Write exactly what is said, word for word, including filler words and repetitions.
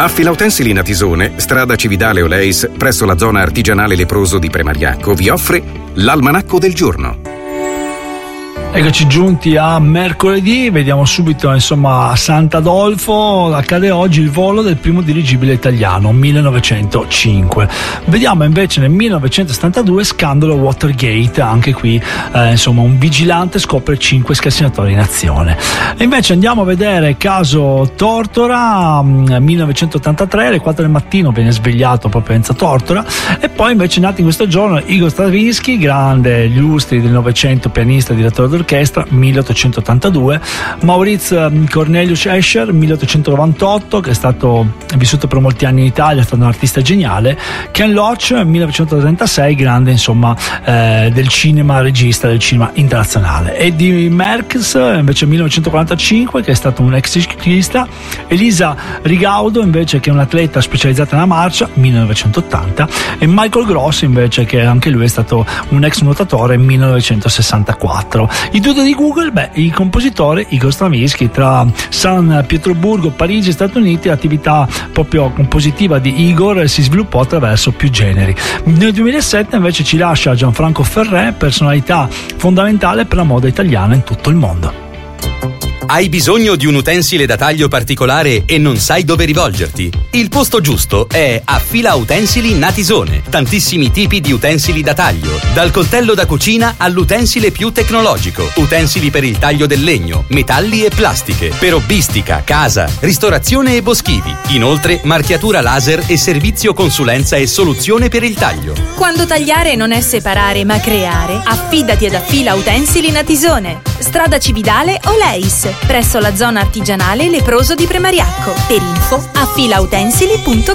Affila Utensili Natisone, strada Cividale Oleis, presso la zona artigianale Leproso di Premariacco, vi offre l'Almanacco del Giorno. Eccoci giunti a mercoledì, vediamo subito insomma a Sant'Adolfo accade oggi il volo del primo dirigibile italiano, millenovecentocinque. Vediamo invece nel millenovecentosettantadue scandalo Watergate, anche qui eh, insomma un vigilante scopre cinque scassinatori in azione. E invece andiamo a vedere caso Tortora, millenovecentottantatré, alle quattro del mattino viene svegliato proprio Enzo Tortora. E poi invece nati in questo giorno Igor Stravinsky, grande, gli illustri del Novecento, pianista e direttore d'orchestra, milleottocentottantadue, Mauriz Cornelius Escher, milleottocentonovantotto, che è stato è vissuto per molti anni in Italia, è stato un artista geniale, Ken Loach, millenovecentotrentasei, grande insomma eh, del cinema, regista del cinema internazionale, Eddie Merckx invece millenovecentoquarantacinque, che è stato un ex ciclista, Elisa Rigaudo invece, che è un'atleta specializzata nella marcia, millenovecentottanta, e Michael Gross invece, che anche lui è stato un ex nuotatore, millenovecentosessantaquattro. I due di Google, beh, il compositore Igor Stravinsky, tra San Pietroburgo, Parigi e Stati Uniti, l'attività proprio compositiva di Igor si sviluppò attraverso più generi. Nel duemilasette invece ci lascia Gianfranco Ferré, personalità fondamentale per la moda italiana in tutto il mondo. Hai bisogno di un utensile da taglio particolare e non sai dove rivolgerti? Il posto giusto è Affila Utensili Natisone. Tantissimi tipi di utensili da taglio, dal coltello da cucina all'utensile più tecnologico, utensili per il taglio del legno, metalli e plastiche, per hobbistica, casa, ristorazione e boschivi. Inoltre marchiatura laser e servizio consulenza e soluzione per il taglio. Quando tagliare non è separare ma creare, affidati ad Affila Utensili Natisone. Strada Cividale Oleis, presso la zona artigianale Leproso di Premariacco. Per info affilautensili punto